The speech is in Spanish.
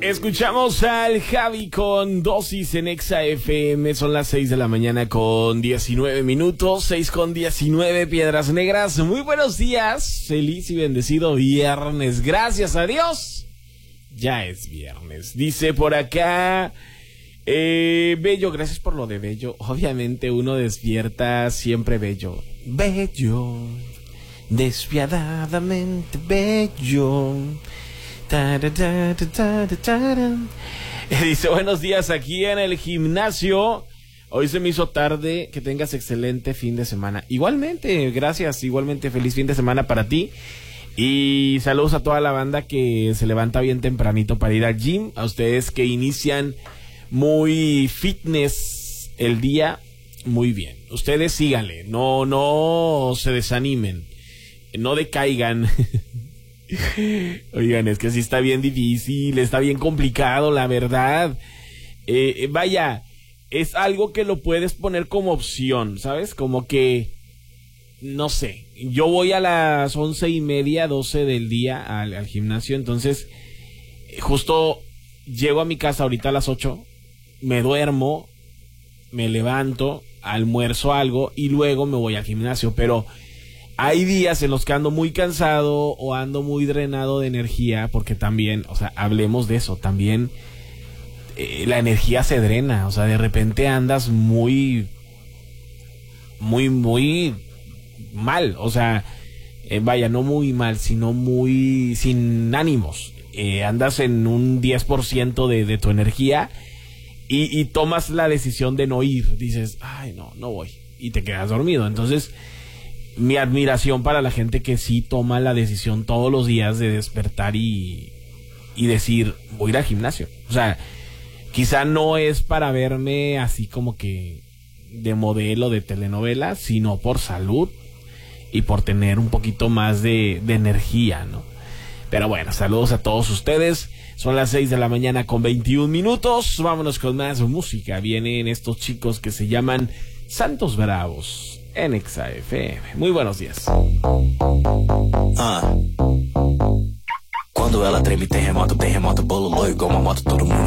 Escuchamos al Javi con Dosis en Exa FM. Son las 6 de la mañana con 19 minutos. 6 con 19, Piedras Negras. Muy buenos días. Feliz y bendecido viernes. Gracias a Dios. Ya es viernes. Dice por acá... Bello, gracias por lo de bello. Obviamente uno despierta siempre bello. Bello, despiadadamente bello. Dice, buenos días, aquí en el gimnasio. Hoy se me hizo tarde. Que tengas excelente fin de semana. Igualmente, gracias, igualmente feliz fin de semana para ti. Y saludos a toda la banda que se levanta bien tempranito para ir al gym. A ustedes que inician muy fitness el día, muy bien. Ustedes síganle, no se desanimen, no decaigan. Oigan, es que sí está bien difícil, está bien complicado, la verdad. Vaya, es algo que lo puedes poner como opción, ¿sabes? Como que, no sé, yo voy a las 11:30, 12 del día al gimnasio, entonces justo llego a mi casa ahorita a las 8, me duermo, me levanto, almuerzo algo y luego me voy al gimnasio, pero hay días en los que ando muy cansado o ando muy drenado de energía, porque también, o sea, hablemos de eso, también la energía se drena, o sea, de repente andas muy mal, o sea, vaya, no muy mal, sino muy sin ánimos, andas en un 10% de tu energía y tomas la decisión de no ir, dices, ay, no voy, y te quedas dormido. Entonces, mi admiración para la gente que sí toma la decisión todos los días de despertar y decir, voy a ir al gimnasio. O sea, quizá no es para verme así como que de modelo de telenovela, sino por salud y por tener un poquito más de energía, ¿no? Pero bueno, saludos a todos ustedes. Son las 6 de la mañana con 21 minutos. Vámonos con más música. Vienen estos chicos que se llaman Santos Bravos en Exa FM. Muy buenos días. Quando ela treme, terremoto, bolo igual uma moto, todo mundo